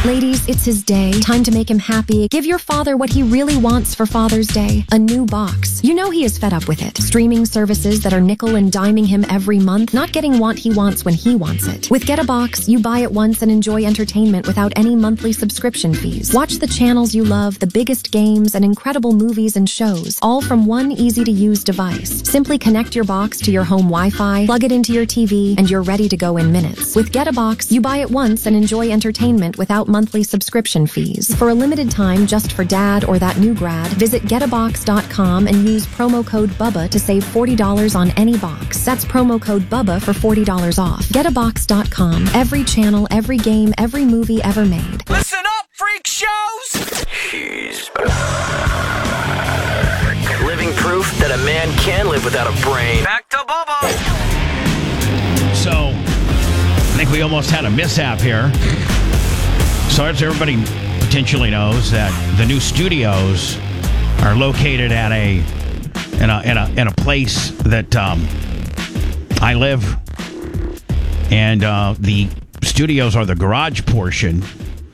Ladies, it's his day. Time to make him happy. Give your father what he really wants for Father's Day. A new box. You know he is fed up with it. Streaming services that are nickel and diming him every month, not getting what he wants when he wants it. With Get a Box, you buy it once and enjoy entertainment without any monthly subscription fees. Watch the channels you love, the biggest games, and incredible movies and shows, all from one easy-to-use device. Simply connect your box to your home Wi-Fi, plug it into your TV, and you're ready to go in minutes. With Get a Box, you buy it once and enjoy entertainment without monthly subscription fees. For a limited time, just for dad or that new grad, visit getabox.com and use promo code BUBBA to save $40 on any box. That's promo code BUBBA for $40 off. Getabox.com. Every channel, every game, every movie ever made. Listen up, freak shows! She's back. Living proof that a man can live without a brain. Back to Bubba! So, I think we almost had a mishap here. So as everybody potentially knows, that the new studios are located at in a place that I live, and the studios are the garage portion,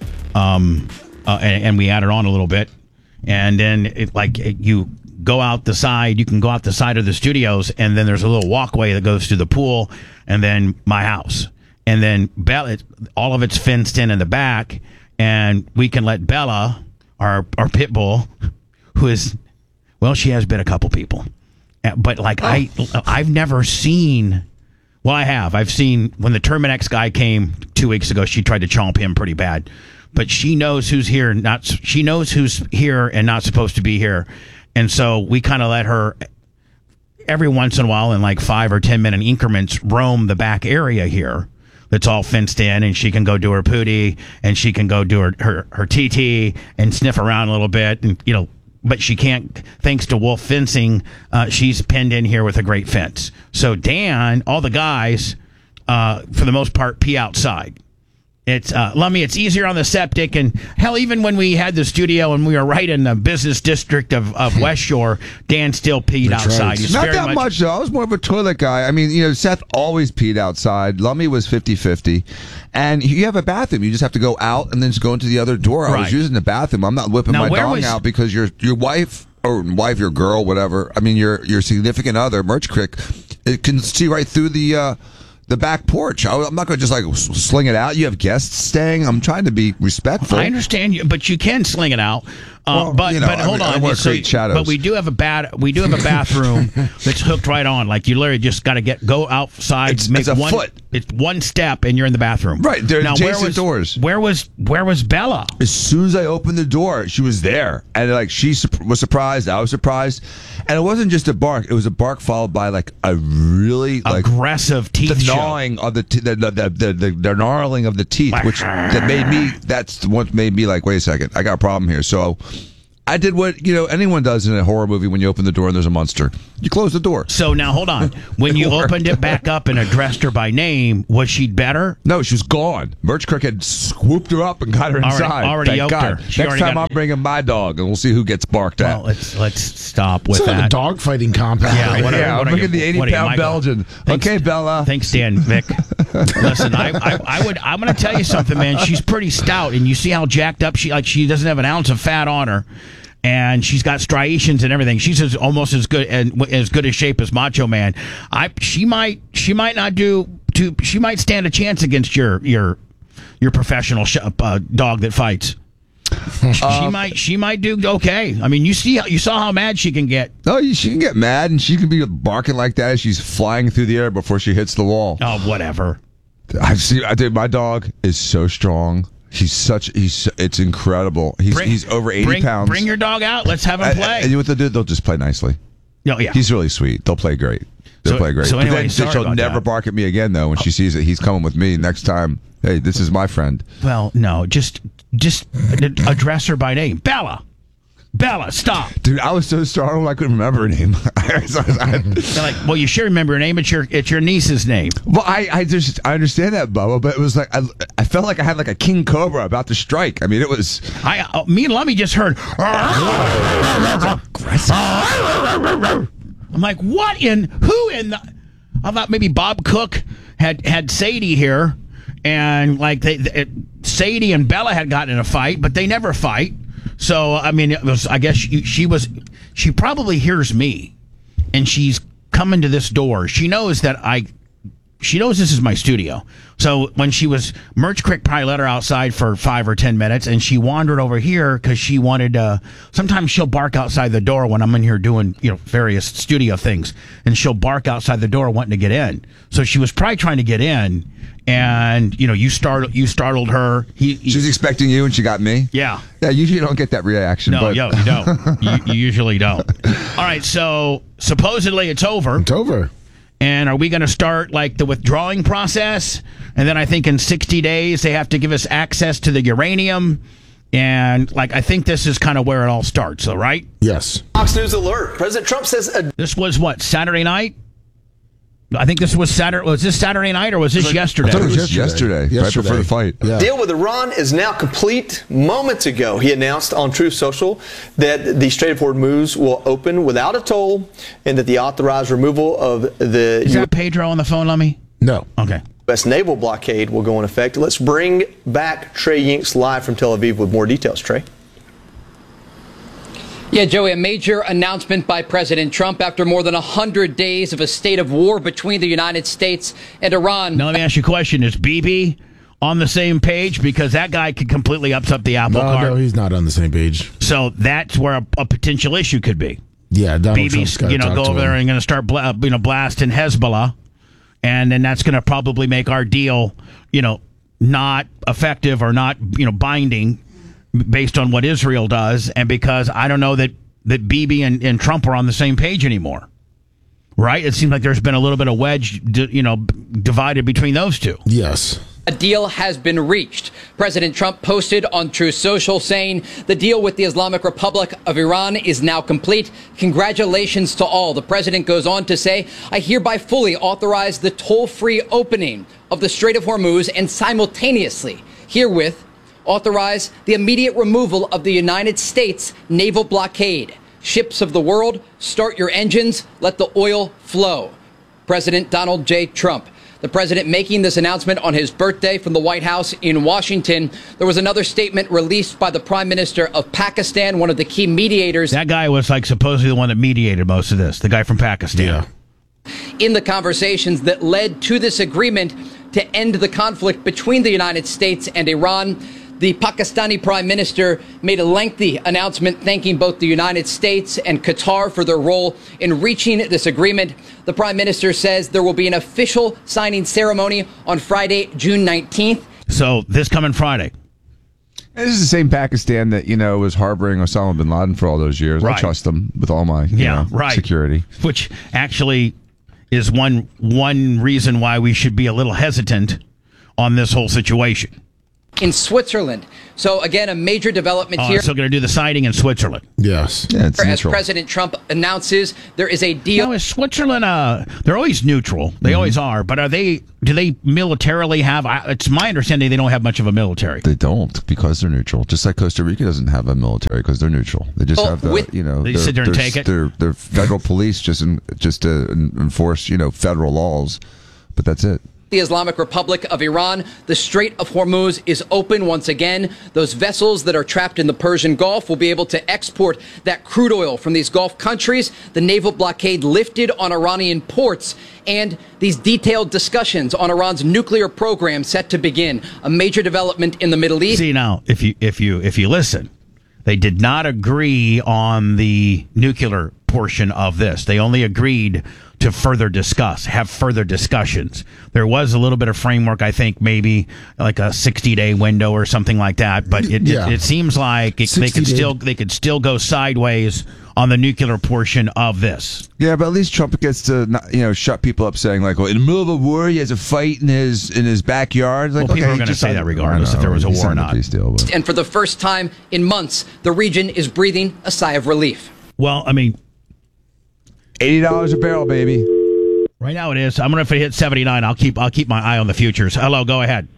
and we added on a little bit, and then you go out the side. You can go out the side of the studios, and then there's a little walkway that goes to the pool, and then my house. And then Bella, all of it's fenced in the back, and we can let Bella, our pit bull, who is, well, she has been a couple people, but I've never seen. Well, I have. I've seen when the Terminex guy came 2 weeks ago. She tried to chomp him pretty bad, but she knows who's here. She knows who's here and not supposed to be here, and so we kind of let her every once in a while in like 5 or 10 minute increments roam the back area here. That's all fenced in, and she can go do her pootie, and she can go do her TT and sniff around a little bit, and but she can't, thanks to Wolf Fencing, she's pinned in here with a great fence. So Dan, all the guys, for the most part, pee outside. It's Lummy, it's easier on the septic, and hell, even when we had the studio and we were right in the business district of West Shore, Dan still peed outside. Right. Not that much, though. I was more of a toilet guy. I mean, Seth always peed outside. Lummy was 50-50. And you have a bathroom. You just have to go out and then just go into the other door. I was using the bathroom. I'm not whipping my dong out because your wife, your girl, whatever, I mean, your significant other, Merch Crick, it can see right through the back porch. I'm not going to just sling it out. You have guests staying. I'm trying to be respectful. I understand you, but you can sling it out. But hold on. But we do have a bathroom that's hooked right on. Like you literally just got to go outside. It's a foot. It's one step, and you're in the bathroom. Right. They're adjacent doors. Where was Bella? As soon as I opened the door, she was there, and she was surprised. I was surprised, and it wasn't just a bark. It was a bark followed by a really aggressive teeth gnawing of the gnarling of the teeth, that's what made me wait a second, I got a problem here. So I did what anyone does in a horror movie when you open the door and there's a monster. You close the door. So now hold on. When you opened it back up and addressed her by name, was she better? No, she was gone. Merch Crick had swooped her up and got her inside. Already Thank God. Her. Next time I'm bringing my dog, and we'll see who gets barked at. Well, let's stop with that. Like a dog fighting compound. Yeah, I'm looking at the 80-pound Belgian. Okay, Bella. Thanks, Dan Vic. Listen, I'm going to tell you something, man. She's pretty stout, and you see how jacked up she doesn't have an ounce of fat on her. And she's got striations and everything. She's almost as good a shape as Macho Man. She might not do. She might stand a chance against your professional dog that fights. She might do okay. I mean, you saw how mad she can get. Oh, she can get mad, and she can be barking like that as she's flying through the air before she hits the wall. Oh, whatever. My dog is so strong. It's incredible. He's over 80 pounds. Bring your dog out. Let's have him play. And what they'll do, they'll just play nicely. No, yeah. He's really sweet. They'll play great. So anyway, she'll never bark at me again, though, when she sees that he's coming with me next time. Hey, this is my friend. Well, no, just address her by name. Bella, stop. Dude, I was so startled I couldn't remember her name. Well, you should remember her name. It's your niece's name. Well, I understand that, Bubba, but it was I felt like I had a king cobra about to strike. I mean, it was. Me and Lummy just heard. I'm like, who in the? I thought maybe Bob Cook had Sadie here. and like Sadie and Bella had gotten in a fight, but they never fight. So I mean, it was. I guess she probably hears me, and she's coming to this door. She knows that She knows this is my studio. So when she was, Merch Crick probably let her outside for 5 or 10 minutes, and she wandered over here because she wanted, sometimes she'll bark outside the door when I'm in here doing, various studio things, and she'll bark outside the door wanting to get in. So she was probably trying to get in, and, you startled her. She's expecting you, and she got me? Yeah. Yeah, usually you don't get that reaction. No, but... you don't. You usually don't. All right, so supposedly it's over. It's over. And are we going to start like the withdrawing process? And then I think in 60 days they have to give us access to the uranium. And like I think this is kind of where it all starts, all right? Yes. Fox News alert. President Trump says this was what, Saturday night? I think this was Saturday. Was this Saturday night or was this yesterday? I thought it was yesterday, right before the fight. Yeah. deal with Iran is now complete. Moments ago, he announced on Truth Social that the Strait of Hormuz will open without a toll and that the authorized removal of the Is that Pedro on the phone, Lummy? No. Okay. U.S. naval blockade will go in effect. Let's bring back Trey Yinks live from Tel Aviv with more details. Trey? Yeah, Joey, a major announcement by President Trump after more than 100 days of a state of war between the United States and Iran. Now, let me ask you a question. Is Bibi on the same page? Because that guy could completely upset the apple cart. No, he's not on the same page. So that's where a potential issue could be. Yeah, Donald Bibi's, Trump's gotta talk go to over there him. and going to start, blasting Hezbollah. And then that's going to probably make our deal, not effective or not, binding based on what Israel does. And because I don't know that Bibi and Trump are on the same page anymore. Right? It seems like there's been a little bit of wedge, divided between those two. Yes. A deal has been reached. President Trump posted on Truth Social saying the deal with the Islamic Republic of Iran is now complete. Congratulations to all. The president goes on to say, I hereby fully authorize the toll-free opening of the Strait of Hormuz and simultaneously herewith authorize the immediate removal of the United States naval blockade. Ships of the world, start your engines, let the oil flow. President Donald J. Trump. The president making this announcement on his birthday from the White House in Washington. There was another statement released by the Prime Minister of Pakistan, one of the key mediators. That guy was like supposedly the one that mediated most of this, the guy from Pakistan. Yeah. In the conversations that led to this agreement to end the conflict between the United States and Iran. The Pakistani Prime Minister made a lengthy announcement thanking both the United States and Qatar for their role in reaching this agreement. The Prime Minister says there will be an official signing ceremony on Friday, June 19th. So this coming Friday. This is the same Pakistan that, was harboring Osama bin Laden for all those years. Right. I trust them with all my security. Which actually is one reason why we should be a little hesitant on this whole situation. In Switzerland. So, again, a major development here. Still going to do the sighting in Switzerland. Yes. Yeah, it's As neutral. President Trump announces, there is a deal. Now, is Switzerland, they're always neutral. They always are. But do they militarily have, it's my understanding they don't have much of a military. They don't because they're neutral. Just like Costa Rica doesn't have a military because they're neutral. They just have They sit there and take it? They're federal police just to enforce, federal laws. But that's it. The Islamic Republic of Iran. The Strait of Hormuz is open once again. Those vessels that are trapped in the Persian Gulf will be able to export that crude oil from these Gulf countries. The naval blockade lifted on Iranian ports, and these detailed discussions on Iran's nuclear program set to begin. A major development in the Middle East. See, now, if you listen, they did not agree on the nuclear portion of this. They only agreed to have further discussions. There was a little bit of framework, I think, maybe like a 60-day window or something like that. But it seems like they could still go sideways on the nuclear portion of this. Yeah, but at least Trump gets to shut people up saying like, well, in the middle of a war, he has a fight in his backyard. Like, people are going to say that regardless if there was a war or not. And for the first time in months, the region is breathing a sigh of relief. Well, I mean, $80 a barrel, baby. Right now it is. I'm going to hit 79. I'll keep my eye on the futures. Hello, go ahead.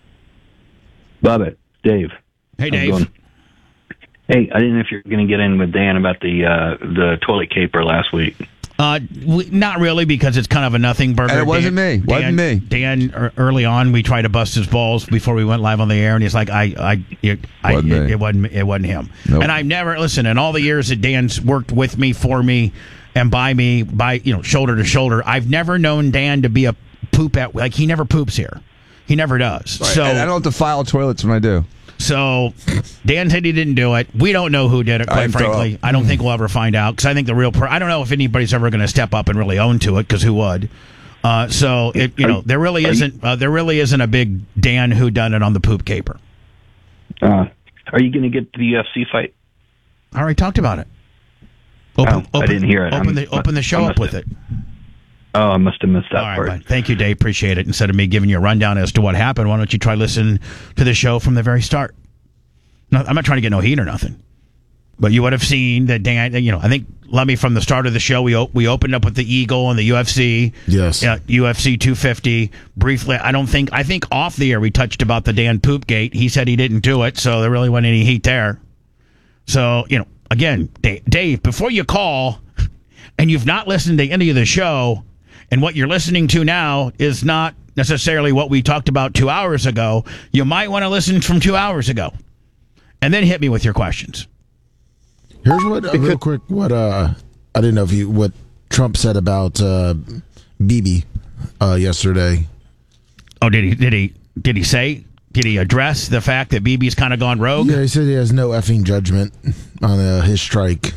Bubba, Dave. Hey, Dave. Hey, I didn't know if you're going to get in with Dan about the toilet caper last week. Not really, because it's kind of a nothing burger. And it wasn't me. Dan, early on, we tried to bust his balls before we went live on the air, and he's like, it wasn't him. Nope. And I've never, listen, in all the years that Dan's worked with me, for me, and by shoulder to shoulder, I've never known Dan to be a poop at, like, he never poops here. He never does. Right. So And I don't defile toilets when I do. So Dan said he didn't do it. We don't know who did it, quite frankly. I don't think we'll ever find out, because I think the real I don't know if anybody's ever going to step up and really own to it, because who would? There really isn't a big Dan whodunit on the poop caper. Are you going to get to the UFC fight? I already talked about it. I didn't hear it. Open the show up with it. Oh, I must have missed that part. Right. Thank you, Dave. Appreciate it. Instead of me giving you a rundown as to what happened, why don't you try listening to the show from the very start? No, I'm not trying to get no heat or nothing. But you would have seen that Dan, I think, Lemmy, from the start of the show, we opened up with the Eagle and the UFC. Yes. UFC 250. Briefly, I think off the air we touched about the Dan Poopgate. He said he didn't do it, so there really wasn't any heat there. So, again, Dave, before you call and you've not listened to any of the show, and what you're listening to now is not necessarily what we talked about 2 hours ago, you might want to listen from 2 hours ago. And then hit me with your questions. Here's real quick, I didn't know what Trump said about Bibi yesterday. Oh, did he address the fact that Bibi's kind of gone rogue? Yeah, he said he has no effing judgment on his strike.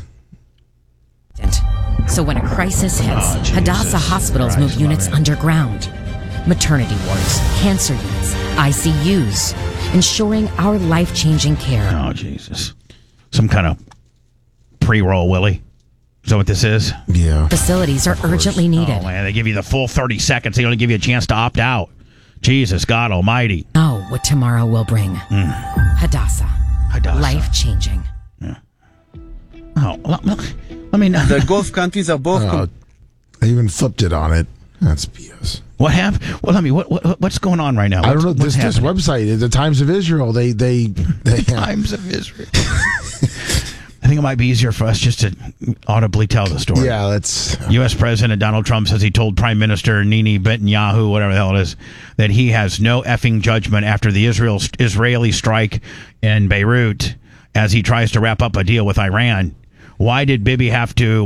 So when a crisis hits, Hadassah hospitals move units underground. Maternity wards, cancer units, ICUs, ensuring our life-changing care. Oh, Jesus. Some kind of pre-roll, Willie. Is that what this is? Yeah. Facilities are urgently needed. Oh, man, they give you the full 30 seconds. They only give you a chance to opt out. Jesus, God almighty. Know what tomorrow will bring. Hadassah. Life-changing. Yeah. Oh, I mean, the Gulf countries are both. They even flipped it on it. That's BS. What happened? Well, I mean, what's going on right now? I don't know. This website, the Times of Israel, they Times of Israel. I think it might be easier for us just to audibly tell the story. Yeah, that's... U.S. President Donald Trump says he told Prime Minister Nini Netanyahu, whatever the hell it is, that he has no effing judgment after the Israeli strike in Beirut as he tries to wrap up a deal with Iran. Why did Bibi have to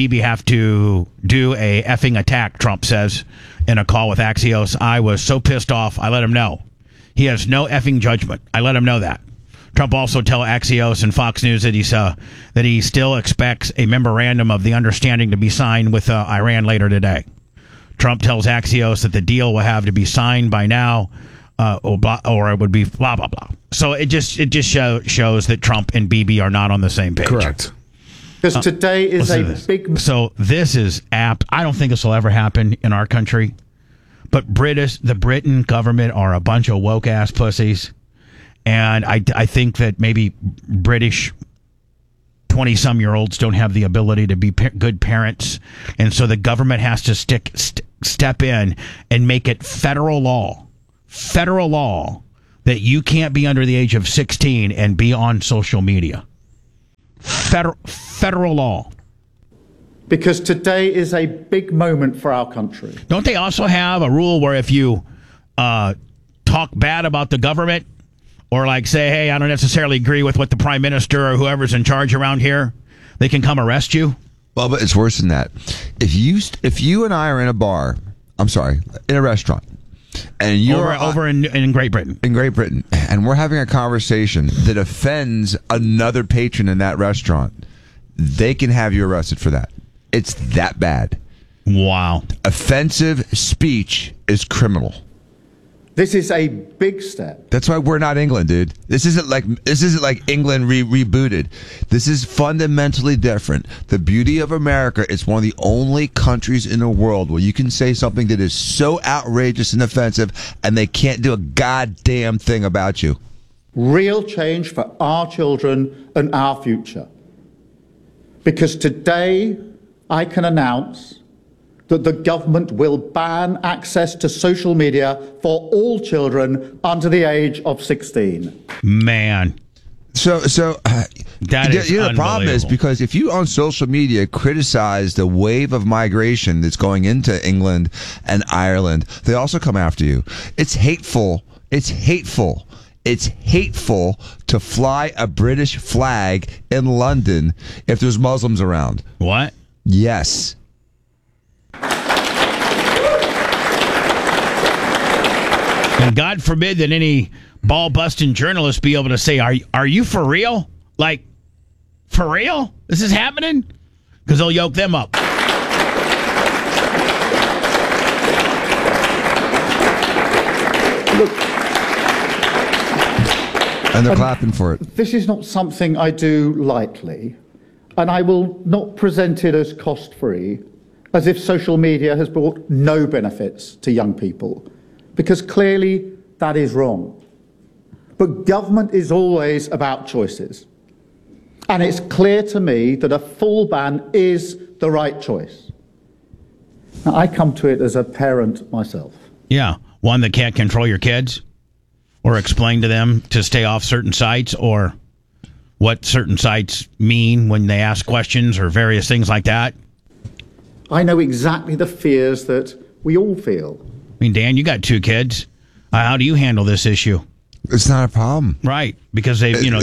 do a effing attack, Trump says in a call with Axios. I was so pissed off, I let him know. He has no effing judgment. I let him know that. Trump also told Axios and Fox News that he still expects a memorandum of the understanding to be signed with Iran later today. Trump tells Axios that the deal will have to be signed by now, or it would be blah blah blah. So it just shows that Trump and Bibi are not on the same page. Correct. Because today is big. So this is apt. I don't think this will ever happen in our country, but the Britain government are a bunch of woke ass pussies. And I think that maybe British 20-some-year-olds don't have the ability to be good parents. And so the government has to step in and make it federal law that you can't be under the age of 16 and be on social media. Federal law. Because today is a big moment for our country. Don't they also have a rule where if you talk bad about the government, or like say, hey, I don't necessarily agree with what the prime minister or whoever's in charge around here, they can come arrest you? Well, but it's worse than that. If you and I are in a in a restaurant, and you're over in Great Britain. In Great Britain, and we're having a conversation that offends another patron in that restaurant, they can have you arrested for that. It's that bad. Wow. Offensive speech is criminal. This is a big step. That's why we're not England, dude. This isn't like England rebooted. This is fundamentally different. The beauty of America is one of the only countries in the world where you can say something that is so outrageous and offensive, and they can't do a goddamn thing about you. Real change for our children and our future. Because today, I can announce that the government will ban access to social media for all children under the age of 16. Man, That is the problem is because if you on social media criticize the wave of migration that's going into England and Ireland, they also come after you. It's hateful. It's hateful. It's hateful to fly a British flag in London if there's Muslims around. What? Yes. And God forbid that any ball-busting journalist be able to say, are you for real? Like, for real? This is happening? Because they'll yoke them up. Look, and they're clapping for it. This is not something I do lightly, and I will not present it as cost-free, as if social media has brought no benefits to young people, because clearly that is wrong. But government is always about choices. And it's clear to me that a full ban is the right choice. Now, I come to it as a parent myself. Yeah, one that can't control your kids or explain to them to stay off certain sites or what certain sites mean when they ask questions or various things like that. I know exactly the fears that we all feel. I mean, Dan, you got 2 kids. How do you handle this issue? It's not a problem, right? Because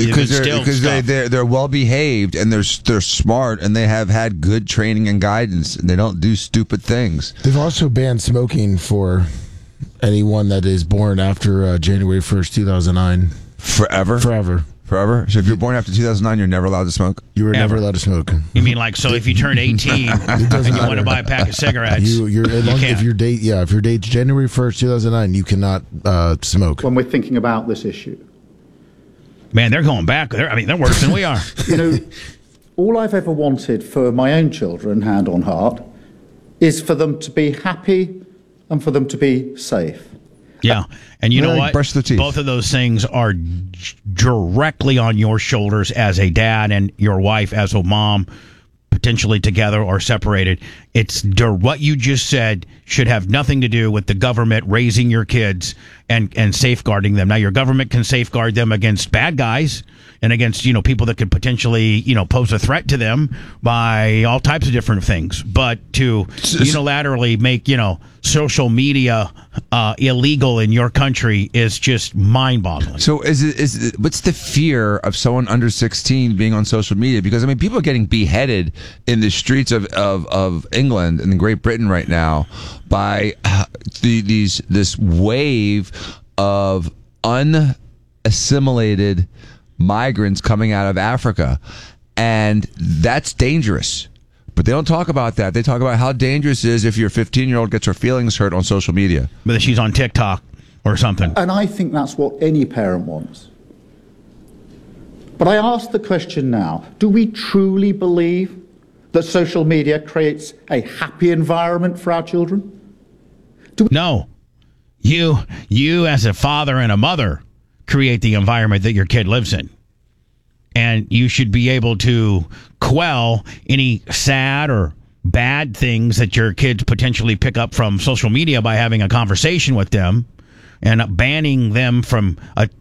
they're well behaved and they're smart and they have had good training and guidance and they don't do stupid things. They've also banned smoking for anyone that is born after January 1st, 2009. Forever. So if you're born after 2009, you're never allowed to smoke? You were never allowed to smoke. You mean like, so if you turn 18 and you want to buy a pack of cigarettes, you can't. If your date's January 1st, 2009, you cannot smoke. When we're thinking about this issue. Man, they're going back. They're worse than we are. You know, all I've ever wanted for my own children, hand on heart, is for them to be happy and for them to be safe. Yeah, and you know what? Brush the teeth. Both of those things are directly on your shoulders as a dad and your wife as a mom, potentially together or separated. It's what you just said should have nothing to do with the government raising your kids and safeguarding them. Now, your government can safeguard them against bad guys and against, people that could potentially, pose a threat to them by all types of different things. But to unilaterally make, social media illegal in your country is just mind-boggling. So what's the fear of someone under 16 being on social media? Because, people are getting beheaded in the streets of England and Great Britain right now by this wave of unassimilated migrants coming out of Africa, and that's dangerous. But they don't talk about that. They talk about how dangerous it is if your 15-year-old gets her feelings hurt on social media. But she's on TikTok or something. And I think that's what any parent wants. But I ask the question now, do we truly believe that social media creates a happy environment for our children? No. You as a father and a mother create the environment that your kid lives in. And you should be able to quell any sad or bad things that your kids potentially pick up from social media by having a conversation with them and banning them from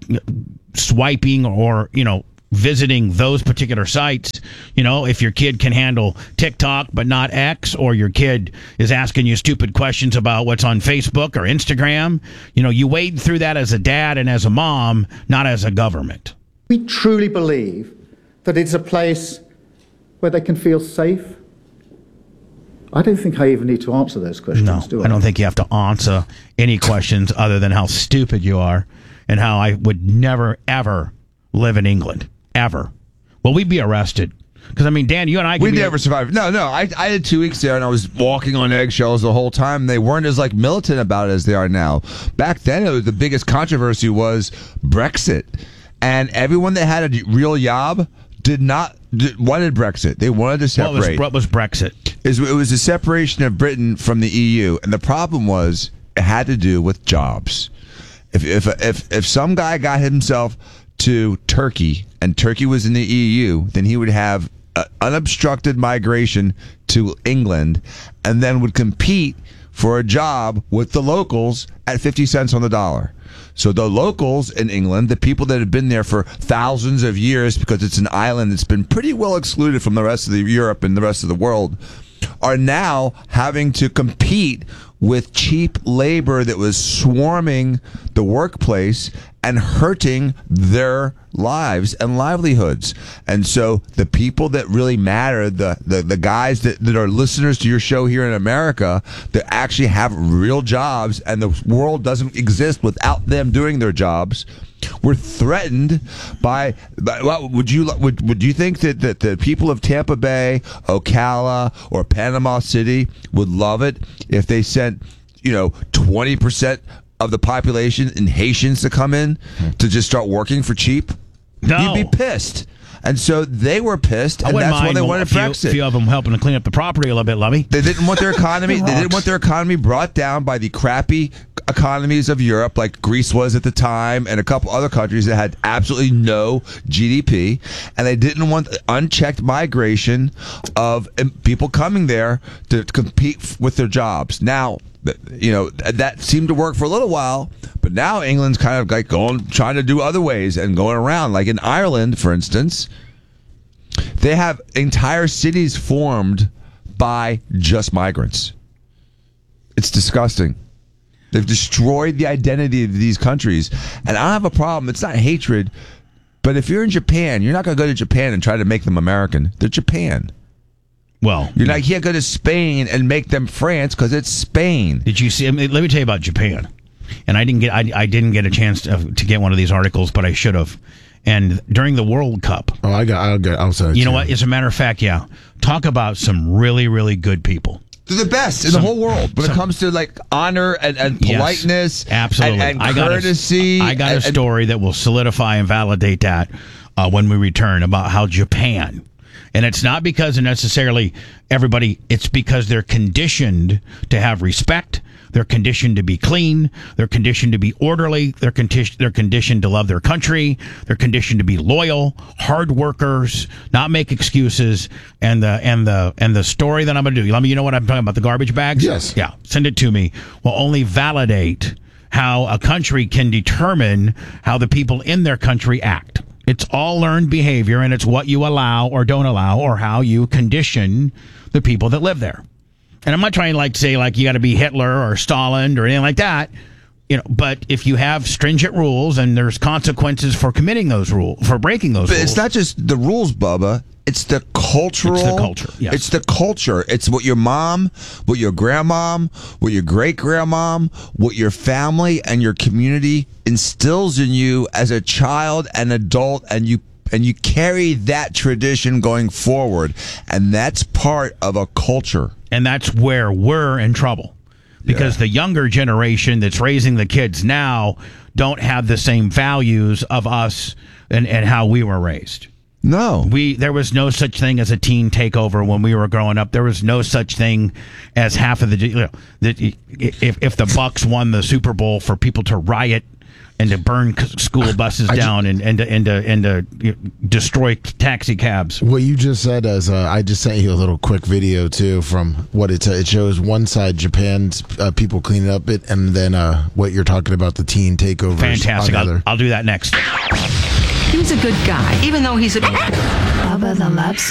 swiping or, visiting those particular sites. If your kid can handle TikTok but not X, or your kid is asking you stupid questions about what's on Facebook or Instagram, you wade through that as a dad and as a mom, not as a government. We truly believe that it's a place where they can feel safe. I don't think I even need to answer those questions, do I? I don't think you have to answer any questions other than how stupid you are and how I would never, ever live in England. Ever. Well, we'd be arrested. Because, Dan, you and I... We'd never survive. No. I had 2 weeks there, and I was walking on eggshells the whole time. They weren't as, militant about it as they are now. Back then, the biggest controversy was Brexit. And everyone that had a real job wanted Brexit. They wanted to separate. What was Brexit? It was the separation of Britain from the EU. And the problem was it had to do with jobs. If some guy got himself to Turkey, and Turkey was in the EU, then he would have unobstructed migration to England, and then would compete for a job with the locals at 50 cents on the dollar. So the locals in England, the people that have been there for thousands of years, because it's an island that's been pretty well excluded from the rest of Europe and the rest of the world, are now having to compete with cheap labor that was swarming the workplace and hurting their lives and livelihoods. And so the people that really matter, the guys that are listeners to your show here in America, that actually have real jobs, and the world doesn't exist without them doing their jobs, we're threatened by would you think that the people of Tampa Bay, Ocala, or Panama City would love it if they sent 20% of the population in Haitians to come in to just start working for cheap? No. You'd be pissed. And so they were pissed, and that's why they wanted Brexit. A few of them helping to clean up the property a little bit, Lovey. They didn't want their economy. They didn't want their economy brought down by the crappy economies of Europe, like Greece was at the time, and a couple other countries that had absolutely no GDP. And they didn't want unchecked migration of people coming there to compete with their jobs. Now, that seemed to work for a little while, but now England's kind of like trying to do other ways and going around. Like in Ireland, for instance, they have entire cities formed by just migrants. It's disgusting. They've destroyed the identity of these countries. And I don't have a problem. It's not hatred. But if you're in Japan, you're not going to go to Japan and try to make them American. They're Japan. Well, you can't go to Spain and make them France because it's Spain. Did you see? Let me tell you about Japan. And I didn't get a chance to get one of these articles, but I should have. And during the World Cup, I'll send it. You know what? As a matter of fact, yeah. Talk about some really, really good people. They're the best in the whole world when it comes to like honor and politeness, yes, absolutely, and courtesy. I got a story that will solidify and validate that when we return about how Japan. And it's not because of necessarily everybody, it's because they're conditioned to have respect. They're conditioned to be clean. They're conditioned to be orderly. They're conditioned to love their country. They're conditioned to be loyal, hard workers, not make excuses. And the story that I'm going to do, you know what I'm talking about, the garbage bags? Yes. Yeah, send it to me. Will only validate how a country can determine how the people in their country act. It's all learned behavior, and it's what you allow or don't allow, or how you condition the people that live there. And I'm not trying to say you got to be Hitler or Stalin or anything like that, but if you have stringent rules and there's consequences for committing those rules, for breaking those rules. It's not just the rules, Bubba. It's the cultural. It's the culture. Yes. It's the culture. It's what your mom, what your grandmom, what your great grandmom, what your family and your community instills in you as a child and adult, and you carry that tradition going forward, and that's part of a culture. And that's where we're in trouble, because the younger generation that's raising the kids now don't have the same values of us and how we were raised. No. There was no such thing as a teen takeover when we were growing up. There was no such thing as half of if the Bucks won the Super Bowl for people to riot and to burn school buses down and to destroy taxi cabs. What you just said is I just sent you a little quick video too from what it shows. One side, Japan's people cleaning up it, and then what you're talking about, the teen takeovers. Fantastic. I'll do that next. He's a good guy, even though he's a Bubba the Love